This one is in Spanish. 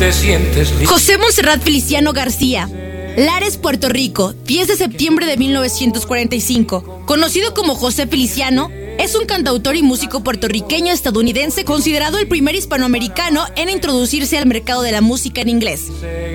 te sientes libre. José Montserrat Feliciano García, Lares, Puerto Rico, 10 de septiembre de 1945. Conocido como José Feliciano, es un cantautor y músico puertorriqueño estadounidense considerado el primer hispanoamericano en introducirse al mercado de la música en inglés.